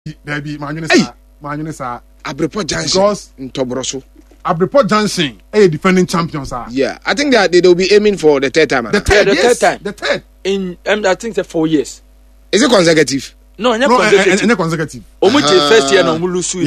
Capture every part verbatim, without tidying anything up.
Baby, Manunisa, Manunisa, Abrepo Junction in Tobroso. Abrepo Junction, a defending champions are. Yeah, I think that they will be aiming for the third time. The third, yeah, the yes, third time. The third. In um, I think the four years. Is it consecutive? No, not no, consecutive. Not consecutive. Omu uh, first year no Mulusu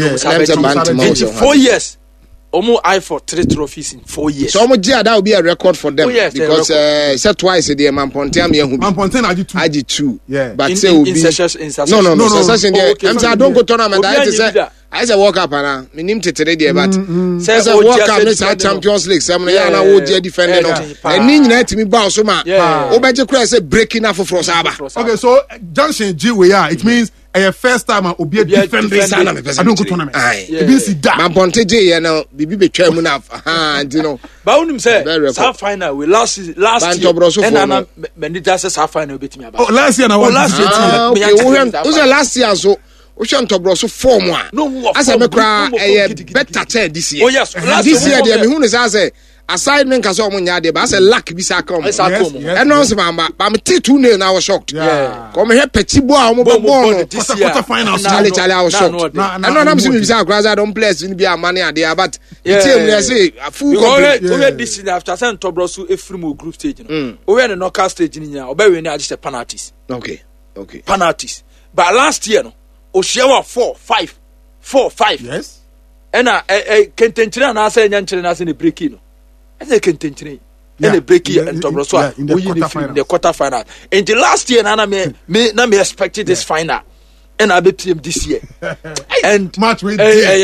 no. Four years. Omu I for three trophies in four years. So Omu Jia, that will be a record for them. Oh, yes, because uh, said twice a day, Mamponte me who Mamponte I did two. I did two. Yeah. But in, say in, will in be sessions in sessions. No, no, no. no, no. Session Oh, okay. I'm saying I don't go tournament. I say I say walk up and I mean to today but says I walk up this Champions League. Some yeah na wo je defending no. And ni nyina timi ba so ma. Obeje kura say breaking up for Saba. Okay, so Junction G we are. It means a first time obi a defending sana me person. I don't go tournament. It means it da. Mamponte J ya na bibi betwa mu na ha you know. Ba unim say sa final we last last year. And na Benita say sa final betimi aba. Oh, last year na last year. Okay, we last year so we should Tobroso form one. No, as I make cry a better chair this year. Oh yes, this year they me who is say assignment ka so omunya de ba say lack bi sa come. And no say mama, but me T two nil now was shocked. Yeah. Come here petit boy omo bo no. Quarter final. Charlie Charlie I was shocked. And no am see me say Graza don't play in be money and there but the team we say full complete. We had this after San Tobroso Efrimu group stage no. We had a knockout stage ni nya. Obe we na just penalties. Okay. Okay. Penalties. But last year no Oshiawa four, five, four, five. Yes. And a a contention and I say Yanchen as in the break in. And a contention. And a break in and Tobroso in the quarter final. And the last year, Nana me me na me expected this final. And I bet him this year. And match with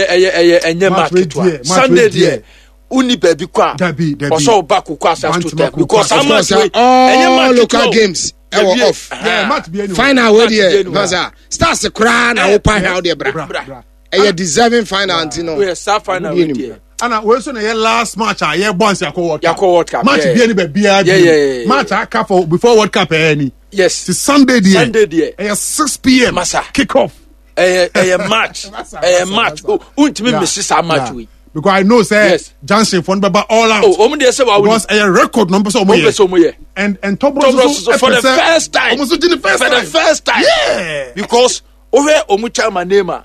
and match Sunday there. Uni baby kwa. Also back because I'm not all local games. Ewo off. Yeah, match be final where there. Baza. Starts the crown and open how there bra. Eh deserving final antino. We start final there. And we so na last match ah yeah bounce yakọ World Cup. Yakọ World Cup. Match be any be bia. Yeah, yeah, match ah cap for before World Cup any. Yes. It's Sunday there. Sunday there. Eh six p.m. kick off. Eh eh match. Eh match. Oh, untimi miss sa match we. Because I know say yes. Johnson for number all out. Oh, omo dey say wa because a record number so omo and and Tobroso for the first time. Almost the first for time. the first time. Yeah. Because over omo chairman name ah.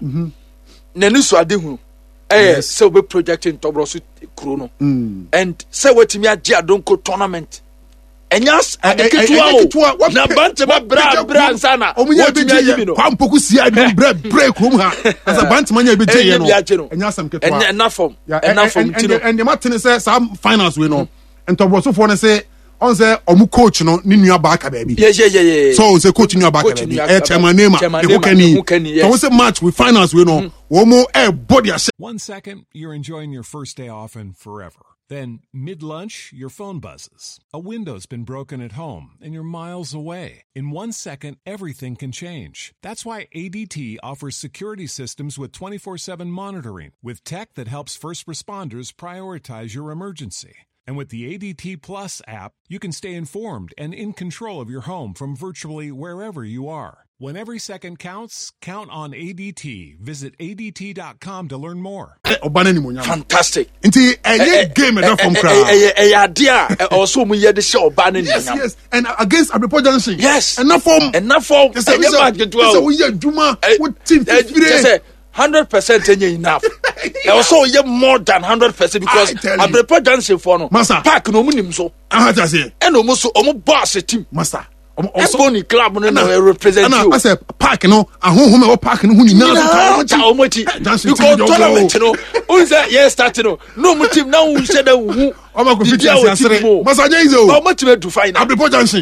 Nanu so ade hu. Eh say we projecting Tobroso Krono. And say wetimi age adonko tournament. Enyas adeketua na bante ba bra bra sana omunya be je kwa mpoku si adu bra break room ha as a bante manya be je no enyasam ketua enough from enough from tino and the martin say some finals we no and Tobroso for na say on say omu coach no ni nua ba aka baby yeah yeah yeah so say coach nua ba aka baby e chairman name e ko kani so say match with finals we no wo mo e body a one second you're enjoying your first day off and forever. Then, mid-lunch, your phone buzzes. A window's been broken at home, and you're miles away. In one second, everything can change. That's why A D T offers security systems with twenty-four seven monitoring, with tech that helps first responders prioritize your emergency. And with the A D T Plus app, you can stay informed and in control of your home from virtually wherever you are. When every second counts, count on A D T. Visit A D T dot com to learn more. Fantastic. Inti any game enough from crowd. Eh eh eh idea also mu ye de show Obana ni. Yes, yes. And against Abrepo Junction. Yes. Enough from enough from. Yes, so we are Juma. What team one hundred percent enough. Also ye more than one hundred percent because Abrepo Junction for no. Park no mu nim so. Ah, that's it. And omo so omo boss team. Master. Also ni club no no represent you. I say park no ahonhom e park no hu nyina so ta omo ti. Because tournament no un say yes start no. No mu team na un say da hu. Omo ko fit asere. Master Jenzo. Omo team do final. Abrepo Junction.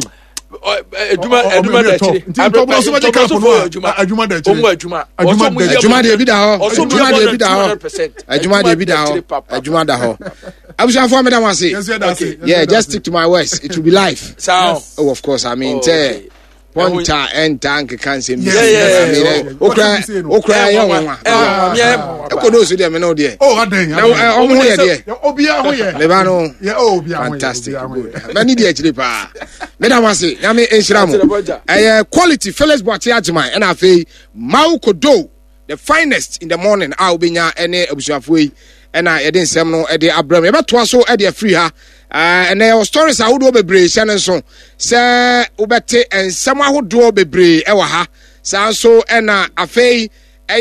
Eduma eduma da chiri. Abrepo so much camp no. Aduma da chiri. Omo aduma. Aduma de bi da ho. Aduma de bi da ho. Aduma de bi da ho. Aduma da ho. Abusha for me that one say. Yeah, just stick to my words. It will be live. Yes. Oh, of course. I mean, te one time and tank can say me. Yeah, yeah. I mean, okra, okra, young one. Yeah, I could also them no there. Oh, I think. Now, I'm here there. Obia, oh yeah. Levano. Yeah, oh, Obia. Fantastic. Good. Many day actually pa. Me that one say. Yami Enshiramo. Eh, quality Felix Boachi Ajimai. And I say Mau Kodo, the finest in the morning. I'll be nya any Abusha and I didn't say no at the Abraham. But was so at the free her. Uh, and there were stories I would be Shannon so. Sir Ubete and someone who do be brave. Ewa ha. So and uh, a fay